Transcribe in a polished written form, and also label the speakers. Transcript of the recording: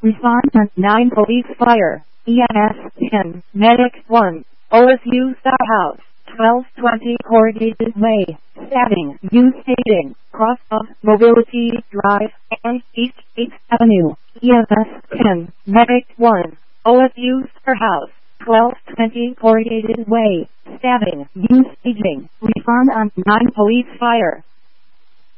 Speaker 1: Respond to 9 police fire. EMS 10. Medic 1. OSU Star House. 1220 Corrugated Way. Stabbing. Use stating. Cross of Mobility Drive and East 8th Avenue. EMS 10. Medic 1. OSU Star House. 1220 Corrugated Way. Stabbing. Use staging. Respond on 9 police fire.